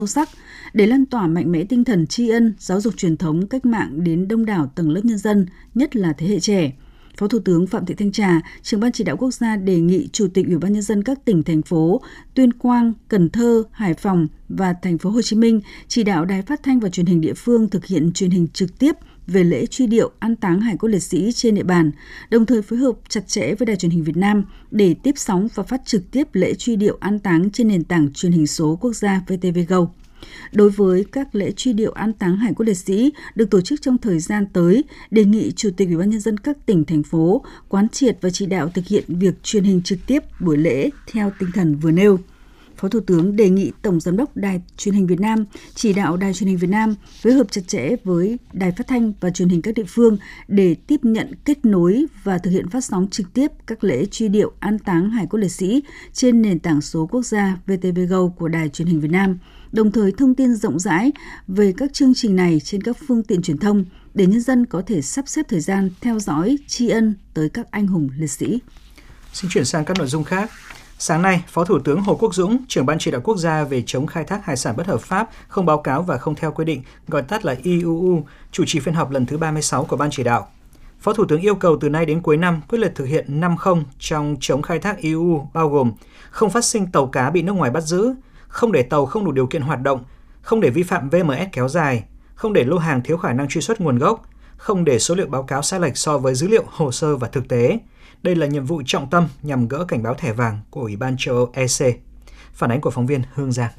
sâu sắc để lan tỏa mạnh mẽ tinh thần tri ân, giáo dục truyền thống cách mạng đến đông đảo tầng lớp nhân dân, nhất là thế hệ trẻ. Phó Thủ tướng Phạm Thị Thanh Trà, Trưởng ban Chỉ đạo Quốc gia đề nghị Chủ tịch Ủy ban nhân dân các tỉnh thành phố Tuyên Quang, Cần Thơ, Hải Phòng và Thành phố Hồ Chí Minh chỉ đạo Đài Phát thanh và Truyền hình địa phương thực hiện truyền hình trực tiếp về lễ truy điệu an táng hải cốt liệt sĩ trên địa bàn, đồng thời phối hợp chặt chẽ với Đài Truyền hình Việt Nam để tiếp sóng và phát trực tiếp lễ truy điệu an táng trên nền tảng truyền hình số quốc gia VTV Go. Đối với các lễ truy điệu an táng hải cốt liệt sĩ được tổ chức trong thời gian tới, đề nghị Chủ tịch Ủy ban nhân dân các tỉnh thành phố quán triệt và chỉ đạo thực hiện việc truyền hình trực tiếp buổi lễ theo tinh thần vừa nêu. Phó Thủ tướng đề nghị Tổng Giám đốc Đài Truyền hình Việt Nam chỉ đạo Đài Truyền hình Việt Nam phối hợp chặt chẽ với Đài Phát thanh và Truyền hình các địa phương để tiếp nhận, kết nối và thực hiện phát sóng trực tiếp các lễ truy điệu an táng hải cốt liệt sĩ trên nền tảng số quốc gia VTV Go của Đài Truyền hình Việt Nam, đồng thời thông tin rộng rãi về các chương trình này trên các phương tiện truyền thông để nhân dân có thể sắp xếp thời gian theo dõi, tri ân tới các anh hùng liệt sĩ. Xin chuyển sang các nội dung khác. Sáng nay, Phó Thủ tướng Hồ Quốc Dũng, Trưởng ban Chỉ đạo Quốc gia về chống khai thác hải sản bất hợp pháp, không báo cáo và không theo quy định, gọi tắt là IUU, chủ trì phiên họp lần thứ 36 của ban chỉ đạo. Phó Thủ tướng yêu cầu từ nay đến cuối năm quyết liệt thực hiện 5-0 trong chống khai thác IUU, bao gồm không phát sinh tàu cá bị nước ngoài bắt giữ, không để tàu không đủ điều kiện hoạt động, không để vi phạm VMS kéo dài, không để lô hàng thiếu khả năng truy xuất nguồn gốc, không để số liệu báo cáo sai lệch so với dữ liệu, hồ sơ và thực tế. Đây là nhiệm vụ trọng tâm nhằm gỡ cảnh báo thẻ vàng của Ủy ban châu Âu EC. Phản ánh của phóng viên Hương Giang.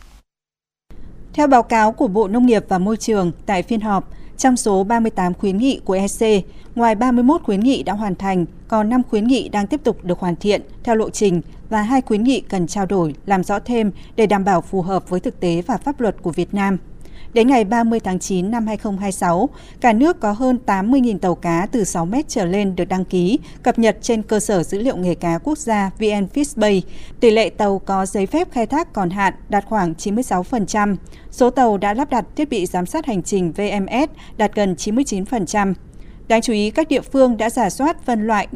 Theo báo cáo của Bộ Nông nghiệp và Môi trường tại phiên họp, trong số 38 khuyến nghị của EC, ngoài 31 khuyến nghị đã hoàn thành, còn 5 khuyến nghị đang tiếp tục được hoàn thiện theo lộ trình và 2 khuyến nghị cần trao đổi, làm rõ thêm để đảm bảo phù hợp với thực tế và pháp luật của Việt Nam. Đến ngày 30 tháng 9 năm 2026, cả nước có hơn 80.000 tàu cá từ 6 mét trở lên được đăng ký, cập nhật trên cơ sở dữ liệu nghề cá quốc gia VnFishBay. Tỷ lệ tàu có giấy phép khai thác còn hạn đạt khoảng 96%. Số tàu đã lắp đặt thiết bị giám sát hành trình VMS đạt gần 99%. Đáng chú ý, các địa phương đã rà soát phân loại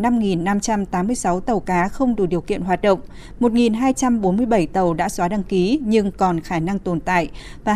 5.586 tàu cá không đủ điều kiện hoạt động, 1.247 tàu đã xóa đăng ký nhưng còn khả năng tồn tại và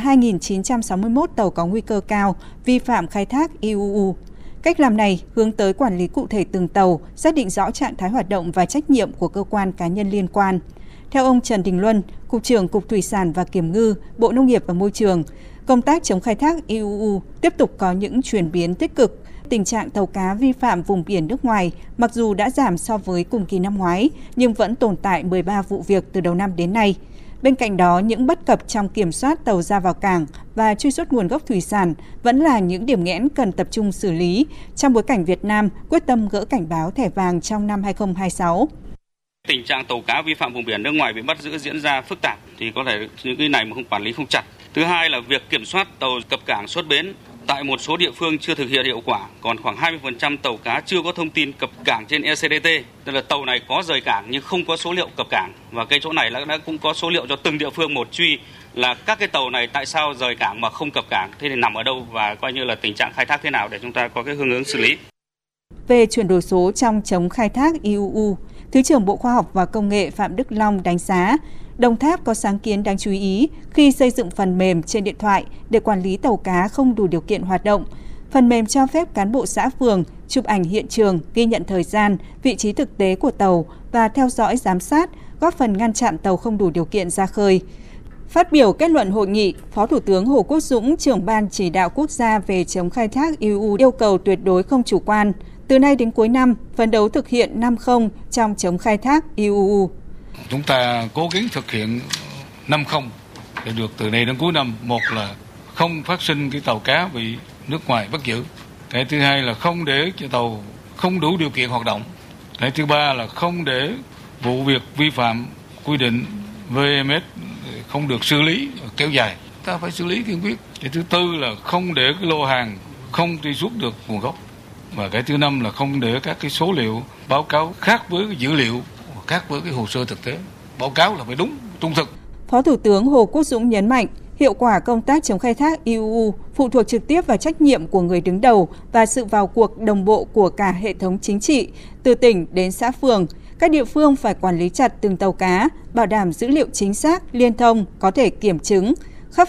2.961 tàu có nguy cơ cao vi phạm khai thác IUU. Cách làm này hướng tới quản lý cụ thể từng tàu, xác định rõ trạng thái hoạt động và trách nhiệm của cơ quan cá nhân liên quan. Theo ông Trần Đình Luân, Cục trưởng Cục Thủy sản và Kiểm ngư, Bộ Nông nghiệp và Môi trường, công tác chống khai thác IUU tiếp tục có những chuyển biến tích cực. Tình trạng tàu cá vi phạm vùng biển nước ngoài mặc dù đã giảm so với cùng kỳ năm ngoái, nhưng vẫn tồn tại 13 vụ việc từ đầu năm đến nay. Bên cạnh đó, những bất cập trong kiểm soát tàu ra vào cảng và truy xuất nguồn gốc thủy sản vẫn là những điểm nghẽn cần tập trung xử lý trong bối cảnh Việt Nam quyết tâm gỡ cảnh báo thẻ vàng trong năm 2026. Tình trạng tàu cá vi phạm vùng biển nước ngoài bị bắt giữ diễn ra phức tạp thì có thể những cái này mà không quản lý không chặt. Thứ hai là việc kiểm soát tàu cập cảng xuất bến tại một số địa phương chưa thực hiện hiệu quả, còn khoảng 20% tàu cá chưa có thông tin cập cảng trên ECDT. Tức là tàu này có rời cảng nhưng không có số liệu cập cảng, và cái chỗ này đã cũng có số liệu cho từng địa phương một truy là các cái tàu này tại sao rời cảng mà không cập cảng, thế thì nằm ở đâu và coi như là tình trạng khai thác thế nào để chúng ta có cái hướng ứng xử lý. Về chuyển đổi số trong chống khai thác IUU, Thứ trưởng Bộ Khoa học và Công nghệ Phạm Đức Long đánh giá Đồng Tháp có sáng kiến đáng chú ý khi xây dựng phần mềm trên điện thoại để quản lý tàu cá không đủ điều kiện hoạt động. Phần mềm cho phép cán bộ xã phường chụp ảnh hiện trường, ghi nhận thời gian, vị trí thực tế của tàu và theo dõi giám sát, góp phần ngăn chặn tàu không đủ điều kiện ra khơi. Phát biểu kết luận hội nghị, Phó Thủ tướng Hồ Quốc Dũng, Trưởng ban Chỉ đạo Quốc gia về chống khai thác IUU yêu cầu tuyệt đối không chủ quan. Từ nay đến cuối năm, phấn đấu thực hiện 5-0 trong chống khai thác IUU. Chúng ta cố gắng thực hiện 5-0 để được từ nay đến cuối năm. Một là không phát sinh cái tàu cá bị nước ngoài bắt giữ. Cái thứ hai là không để cho tàu không đủ điều kiện hoạt động. Cái thứ ba là không để vụ việc vi phạm quy định VMS không được xử lý kéo dài. Ta phải xử lý kiên quyết. Cái thứ tư là không để cái lô hàng không truy xuất được nguồn gốc. Và cái thứ năm là không để các cái số liệu báo cáo khác với cái dữ liệu, khác với cái hồ sơ thực tế. Báo cáo là phải đúng, trung thực. Phó Thủ tướng Hồ Quốc Dũng nhấn mạnh, hiệu quả công tác chống khai thác IUU phụ thuộc trực tiếp vào trách nhiệm của người đứng đầu và sự vào cuộc đồng bộ của cả hệ thống chính trị, từ tỉnh đến xã phường. Các địa phương phải quản lý chặt từng tàu cá, bảo đảm dữ liệu chính xác, liên thông, có thể kiểm chứng,